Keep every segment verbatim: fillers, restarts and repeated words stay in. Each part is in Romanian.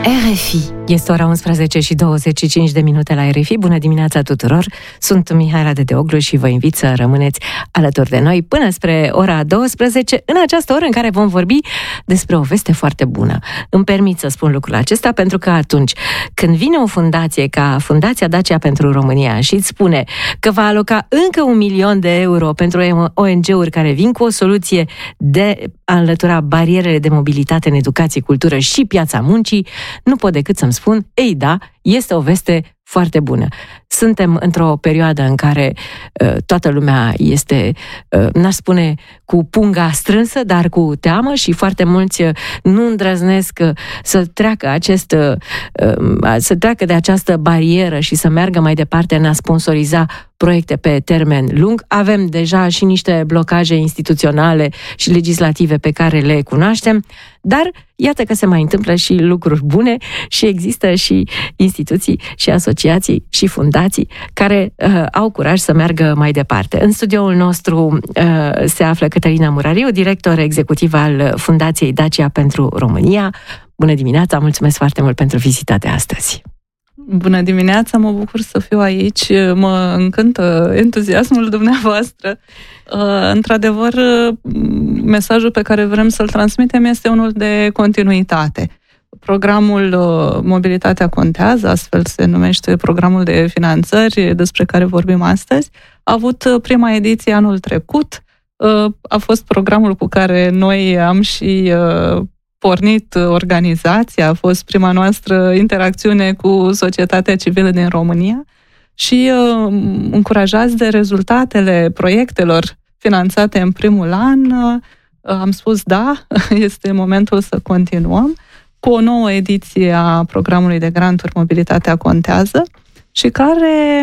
R F I. Este ora unsprezece și douăzeci și cinci de minute la R F I. Bună dimineața tuturor! Sunt Mihaela Dedeoglu și vă invit să rămâneți alături de noi până spre ora douăsprezece, în această oră în care vom vorbi despre o veste foarte bună. Îmi permit să spun lucrul acesta pentru că atunci când vine o fundație ca Fundația Dacia pentru România și îți spune că va aloca încă un milion de euro pentru O N G-uri care vin cu o soluție de a înlătura barierele de mobilitate în educație, cultură și piața muncii, nu pot decât să-mi spun, ei da, este o veste foarte bună. Suntem într-o perioadă în care uh, toată lumea este, uh, n-aș spune cu punga strânsă, dar cu teamă și foarte mulți uh, nu îndrăznesc uh, să treacă acest, uh, uh, să treacă de această barieră și să meargă mai departe în a sponsoriza proiecte pe termen lung. Avem deja și niște blocaje instituționale și legislative pe care le cunoaștem, dar iată că se mai întâmplă și lucruri bune și există și instituții și asociații și fundații care uh, au curaj să meargă mai departe. În studioul nostru uh, se află Cătălina Murariu, director executiv al Fundației Dacia pentru România. Bună dimineața, mulțumesc foarte mult pentru vizita de astăzi. Bună dimineața, mă bucur să fiu aici, mă încântă entuziasmul dumneavoastră. Într-adevăr, mesajul pe care vrem să-l transmitem este unul de continuitate. Programul Mobilitatea Contează, astfel se numește programul de finanțări despre care vorbim astăzi, a avut prima ediție anul trecut, a fost programul cu care noi am și pornit organizația, a fost prima noastră interacțiune cu societatea civilă din România și uh, încurajați de rezultatele proiectelor finanțate în primul an, uh, am spus da, este momentul să continuăm cu o nouă ediție a programului de granturi Mobilitatea Contează și care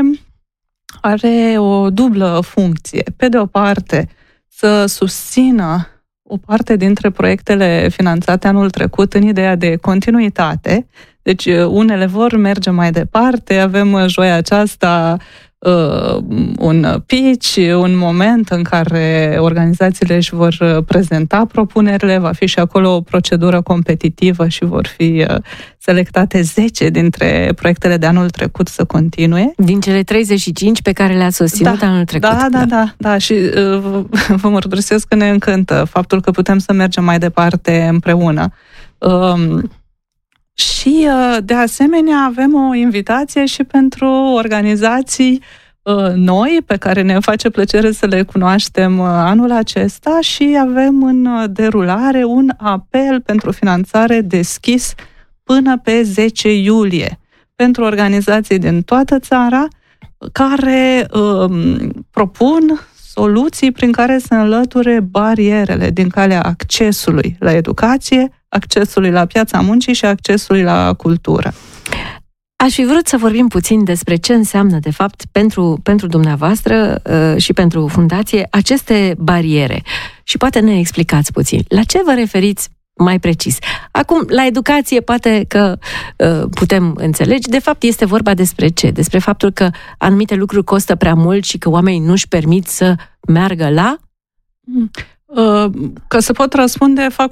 are o dublă funcție. Pe de o parte, să susțină o parte dintre proiectele finanțate anul trecut în ideea de continuitate. Deci unele vor merge mai departe. Avem joia aceasta uh, un pitch, un moment în care organizațiile își vor prezenta propunerile. Va fi și acolo o procedură competitivă și vor fi uh, selectate zece dintre proiectele de anul trecut să continue. Din cele treizeci și cinci pe care le-ați susținut da, anul trecut. Da, da, da, da. Și uh, vă mărturisesc că ne încântă faptul că putem să mergem mai departe împreună. Uh, și, uh, de asemenea, avem o invitație și pentru organizații uh, noi, pe care ne face plăcere să le cunoaștem uh, anul acesta și avem în derulare un apel pentru finanțare deschis până pe zece iulie pentru organizații din toată țara care um, propun soluții prin care să înlăture barierele din calea accesului la educație, accesului la piața muncii și accesului la cultură. Aș fi vrut să vorbim puțin despre ce înseamnă, de fapt, pentru, pentru dumneavoastră uh, și pentru fundație aceste bariere. Și poate ne explicați puțin. La ce vă referiți mai precis? Acum, la educație poate că uh, putem înțelege. De fapt, este vorba despre ce? Despre faptul că anumite lucruri costă prea mult și că oamenii nu-și permit să meargă la? Uh, că să pot răspunde, fac